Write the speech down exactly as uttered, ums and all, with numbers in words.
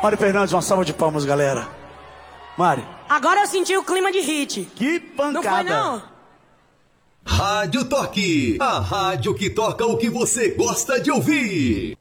Mário Fernandes, uma salva de palmas, galera. Mário. Agora eu senti o clima de hit. Que pancada. Não foi, não? Rádio Toque, a rádio que toca o que você gosta de ouvir.